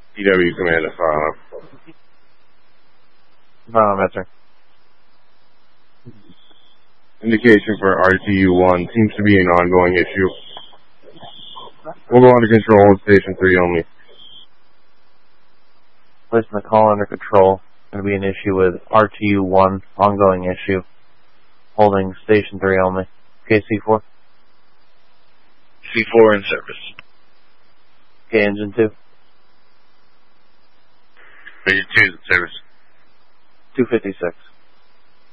EW Commander file. Answer. Indication for RTU-1 seems to be an ongoing issue. We'll go under control of Station 3 only. Placing the call under control. Going to be an issue with RTU-1, ongoing issue. Holding Station 3 only. Okay, C4? C4 in service. Okay, Engine 2? Engine 2 in service. 256.